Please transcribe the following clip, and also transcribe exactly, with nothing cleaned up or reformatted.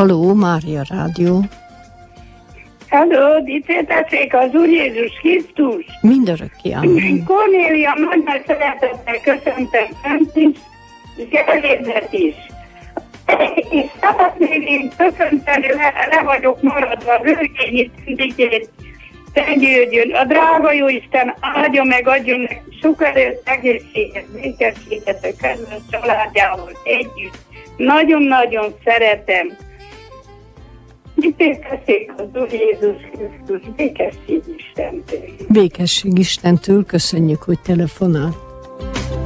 Halló, Mária Rádió. Halló, dicsértessék az Úr Jézus Krisztus. Mindörökké, amen. Kornélia, nagy szeretettel köszöntem önt is, és Gergelyet is. És szeretném én köszönteni, le, le vagyok maradva, Völgényi Szindikét, Szentgyörgyön. A drága Jóisten áldja meg, adjon neki sok erőt, egészséget, békességet a kedves családjával együtt. Nagyon-nagyon szeretem. Dicsértessék az Úr Jézus Krisztus, békesség Istentől. Békesség Istentől, köszönjük, hogy telefonált.